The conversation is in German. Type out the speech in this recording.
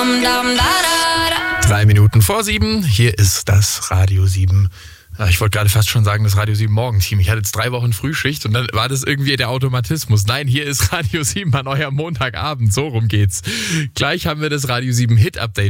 Minuten vor 7, hier ist das Radio 7. Ich wollte gerade fast schon sagen, das Radio 7 Morgenteam. Ich hatte jetzt 3 Wochen Frühschicht und dann war das irgendwie der Automatismus. Nein, hier ist Radio 7 an eurem Montagabend. So rum geht's. Gleich haben wir das Radio 7 Hit-Update.